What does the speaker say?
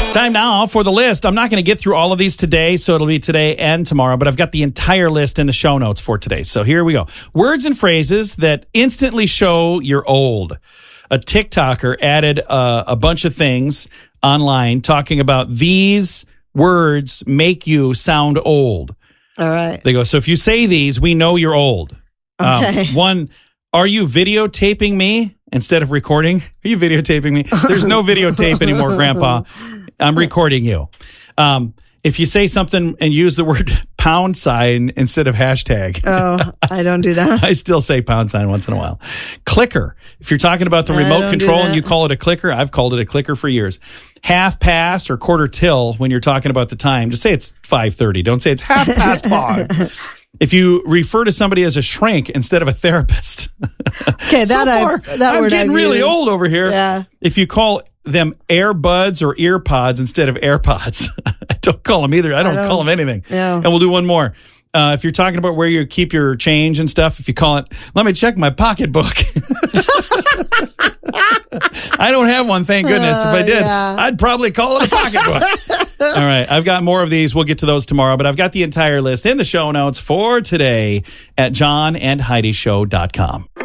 Time now for the list. I'm not going to get through all of these today, so it'll be today and tomorrow, but I've got the entire list in the show notes for today. So here we go. Words and phrases that instantly show you're old. A TikToker added a bunch of things online talking about these words make you sound old. All right. They go, so if you say these, we know you're old. Okay. One, are you videotaping me instead of recording? Are you videotaping me? There's no videotape anymore, Grandpa. I'm recording you. If you say something and use the word pound sign instead of hashtag. Oh, I don't do that. I still say pound sign once in a while. Clicker. If you're talking about the remote control and you call it a clicker, I've called it a clicker for years. Half past or quarter till when you're talking about the time. Just say it's 5:30. Don't say it's 5:05. If you refer to somebody as a shrink instead of a therapist. Okay, I'm getting really old over here. Yeah. If you call them earbuds or earpods instead of AirPods. I don't call them either. I don't call them anything. Yeah. And we'll do one more. If you're talking about where you keep your change and stuff, if you call it, let me check my pocketbook. I don't have one, thank goodness. If I did, I'd probably call it a pocketbook. All right. I've got more of these. We'll get to those tomorrow, but I've got the entire list in the show notes for today at johnandheidishow.com.